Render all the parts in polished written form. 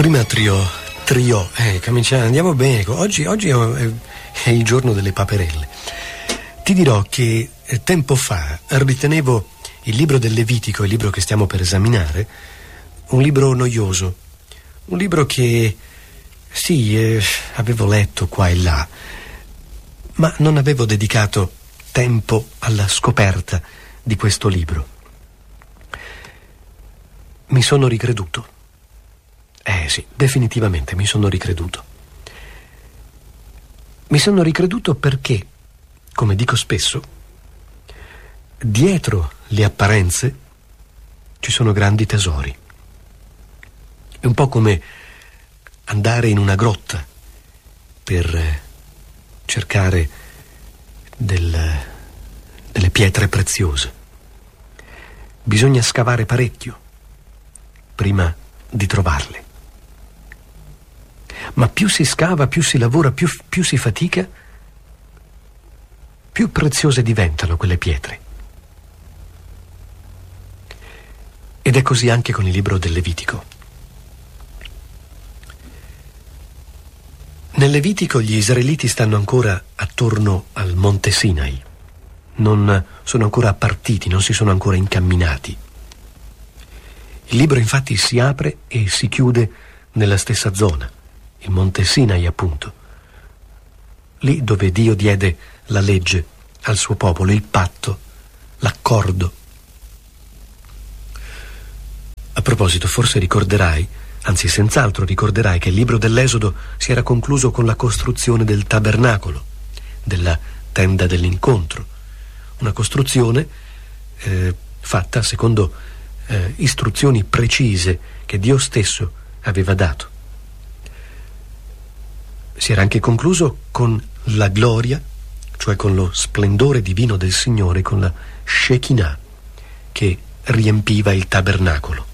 Prima trio, andiamo bene. Oggi è il giorno delle paperelle. Ti dirò che tempo fa ritenevo il libro del Levitico, il libro che stiamo per esaminare, un libro noioso, un libro che avevo letto qua e là, ma non avevo dedicato tempo alla scoperta di questo libro. Mi sono ricreduto. Sì, definitivamente mi sono ricreduto. Mi sono ricreduto perché, come dico spesso, dietro le apparenze ci sono grandi tesori. È un po' come andare in una grotta per cercare delle pietre preziose. Bisogna scavare parecchio prima di trovarle. Ma più si scava, più si lavora, più si fatica, più preziose diventano quelle pietre. Ed è così anche con il libro del Levitico. Nel Levitico gli israeliti stanno ancora attorno al Monte Sinai. Non sono ancora partiti, non si sono ancora incamminati. Il libro infatti si apre e si chiude nella stessa zona, il Monte Sinai appunto, lì dove Dio diede la legge al suo popolo, il patto, l'accordo. A proposito, forse ricorderai, anzi senz'altro ricorderai, che il libro dell'Esodo si era concluso con la costruzione del tabernacolo, della tenda dell'incontro, una costruzione fatta secondo istruzioni precise che Dio stesso aveva dato. Si era anche concluso con la gloria, cioè con lo splendore divino del Signore, con la Shekinah che riempiva il tabernacolo.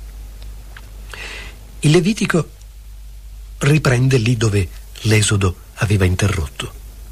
Il Levitico riprende lì dove l'Esodo aveva interrotto.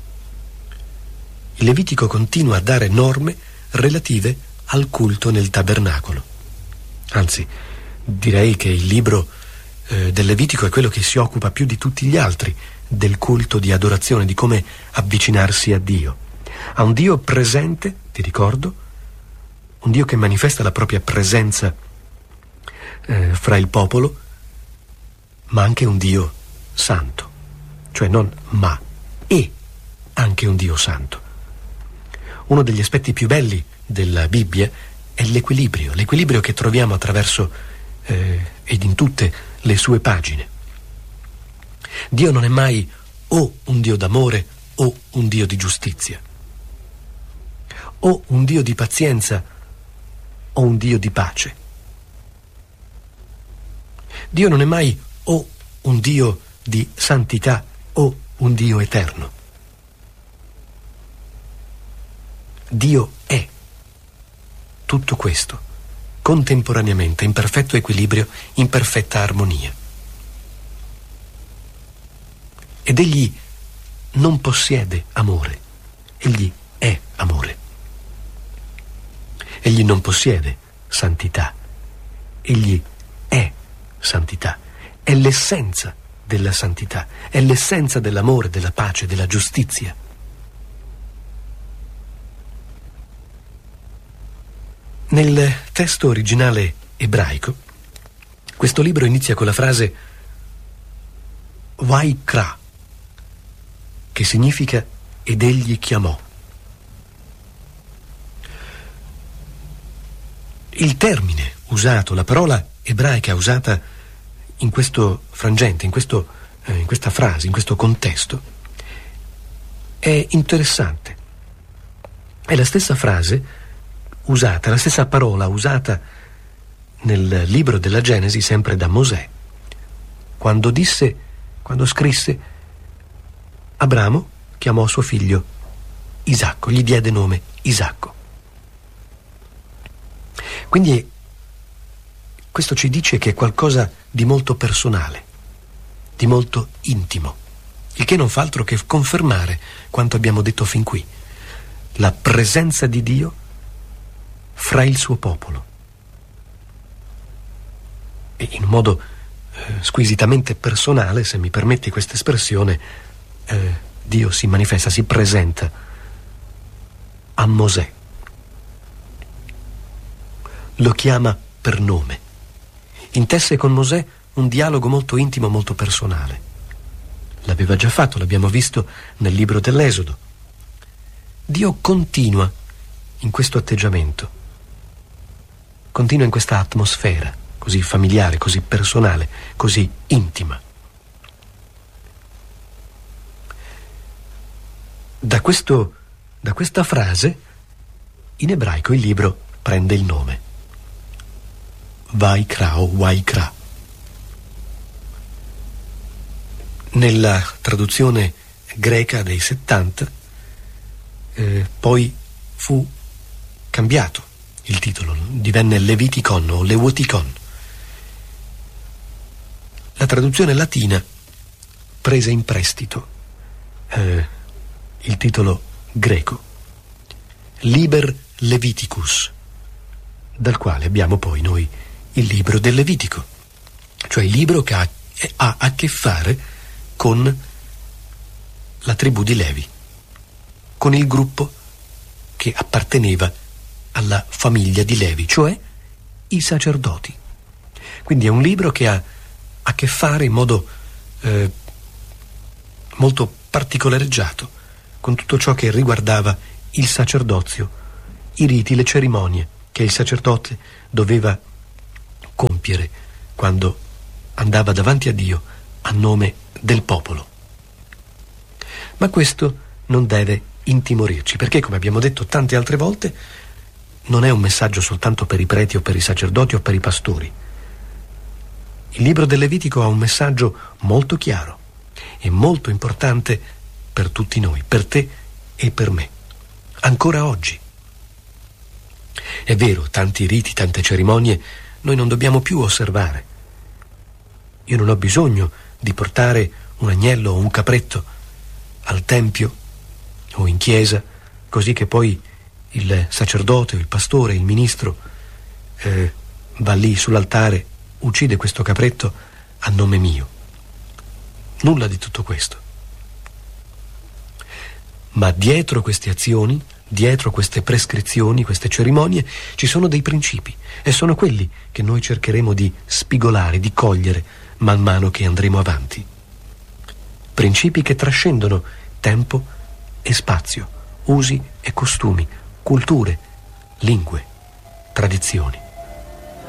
Il Levitico continua a dare norme relative al culto nel tabernacolo. Anzi, direi che il libro del Levitico è quello che si occupa più di tutti gli altri del culto di adorazione, di come avvicinarsi a Dio. A un Dio presente, ti ricordo, un Dio che manifesta la propria presenza fra il popolo, ma anche un Dio santo, cioè non ma, e anche un Dio santo. Uno degli aspetti più belli della Bibbia è l'equilibrio che troviamo attraverso ed in tutte le sue pagine. Dio non è mai o un Dio d'amore o un Dio di giustizia, o un Dio di pazienza o un Dio di pace. Dio non è mai o un Dio di santità o un Dio eterno. Dio è tutto questo contemporaneamente, in perfetto equilibrio, in perfetta armonia. Ed egli non possiede amore, egli è amore. Egli non possiede santità, egli è santità. È l'essenza della santità, è l'essenza dell'amore, della pace, della giustizia. Nel testo originale ebraico, questo libro inizia con la frase Vaikra, che significa ed egli chiamò. Il termine usato, la parola ebraica usata in questo frangente, in questa frase, in questo contesto, è interessante. È la stessa frase usata, la stessa parola usata nel libro della Genesi, sempre da Mosè, quando scrisse: Abramo chiamò suo figlio Isacco, gli diede nome Isacco. Quindi questo ci dice che è qualcosa di molto personale, di molto intimo, il che non fa altro che confermare quanto abbiamo detto fin qui: la presenza di Dio fra il suo popolo. E in un modo squisitamente personale, se mi permetti questa espressione, Dio si manifesta, si presenta a Mosè. Lo chiama per nome. Intesse con Mosè un dialogo molto intimo, molto personale. L'aveva già fatto, l'abbiamo visto nel libro dell'Esodo. Dio continua in questo atteggiamento, continua in questa atmosfera così familiare, così personale, così intima. Da questa frase, in ebraico il libro prende il nome. Vaikra o Waikra. Nella traduzione greca dei 70 poi fu cambiato il titolo, divenne Leviticon o Lewoticon. La traduzione latina prese in prestito il titolo greco, Liber Leviticus, dal quale abbiamo poi noi il libro del Levitico, cioè il libro che ha a che fare con la tribù di Levi, con il gruppo che apparteneva alla famiglia di Levi, cioè i sacerdoti. Quindi è un libro che ha a che fare in modo molto particolareggiato con tutto ciò che riguardava il sacerdozio, i riti, le cerimonie che il sacerdote doveva compiere quando andava davanti a Dio a nome del popolo. Ma questo non deve intimorirci, perché, come abbiamo detto tante altre volte, non è un messaggio soltanto per i preti o per i sacerdoti o per i pastori. Il libro del Levitico ha un messaggio molto chiaro e molto importante per tutti noi, per te e per me, ancora oggi. È vero, tanti riti, tante cerimonie noi non dobbiamo più osservare. Io non ho bisogno di portare un agnello o un capretto al tempio o in chiesa, così che poi il sacerdote o il pastore, il ministro va lì sull'altare, uccide questo capretto a nome mio. Nulla di tutto questo. Ma dietro queste azioni, dietro queste prescrizioni, queste cerimonie, ci sono dei principi, e sono quelli che noi cercheremo di spigolare, di cogliere man mano che andremo avanti. Principi che trascendono tempo e spazio, usi e costumi, culture, lingue, tradizioni.